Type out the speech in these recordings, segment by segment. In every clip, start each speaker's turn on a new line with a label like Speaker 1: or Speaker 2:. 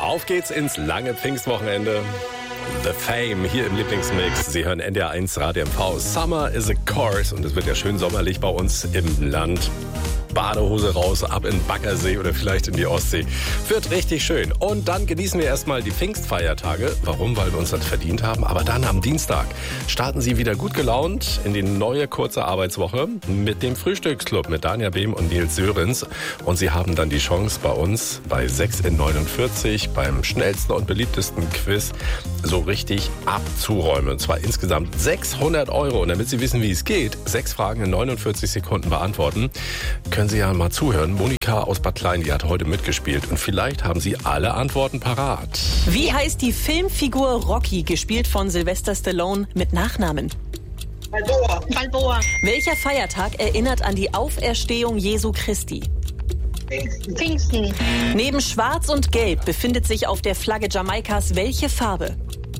Speaker 1: Auf geht's ins lange Pfingstwochenende. The Fame hier im Lieblingsmix. Sie hören NDR1 Radio MV. Summer is a course und es wird ja schön sommerlich bei uns im Land. Badehose raus, ab in Baggersee oder vielleicht in die Ostsee. Wird richtig schön. Und dann genießen wir erstmal die Pfingstfeiertage. Warum? Weil wir uns das verdient haben. Aber dann am Dienstag starten Sie wieder gut gelaunt in die neue kurze Arbeitswoche mit dem Frühstücksclub mit Dania Behm und Nils Sörens. Und Sie haben dann die Chance bei uns bei 6 in 49 beim schnellsten und beliebtesten Quiz so richtig abzuräumen. Und zwar insgesamt 600 Euro. Und damit Sie wissen, wie es geht, 6 Fragen in 49 Sekunden beantworten, können Sie ja mal zuhören. Monika aus Bad Klein, die hat heute mitgespielt. Und vielleicht haben Sie alle Antworten parat.
Speaker 2: Wie heißt die Filmfigur Rocky, gespielt von Sylvester Stallone, mit Nachnamen?
Speaker 3: Balboa.
Speaker 2: Welcher Feiertag erinnert an die Auferstehung Jesu Christi?
Speaker 3: Pfingsten.
Speaker 2: Neben Schwarz und Gelb befindet sich auf der Flagge Jamaikas welche Farbe?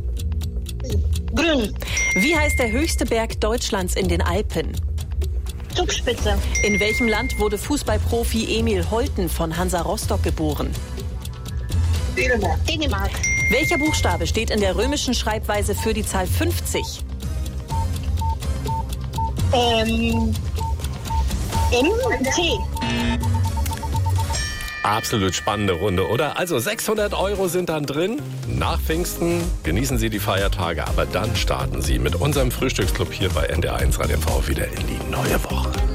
Speaker 3: Grün.
Speaker 2: Wie heißt der höchste Berg Deutschlands in den Alpen?
Speaker 3: Zugspitze.
Speaker 2: In welchem Land wurde Fußballprofi Emil Holten von Hansa Rostock geboren?
Speaker 3: Dänemark.
Speaker 2: Welcher Buchstabe steht in der römischen Schreibweise für die Zahl 50?
Speaker 3: T.
Speaker 1: Absolut spannende Runde, oder? Also 600 Euro sind dann drin. Nach Pfingsten genießen Sie die Feiertage, aber dann starten Sie mit unserem Frühstücksclub hier bei NDR1 Radio MV wieder in die neue Woche.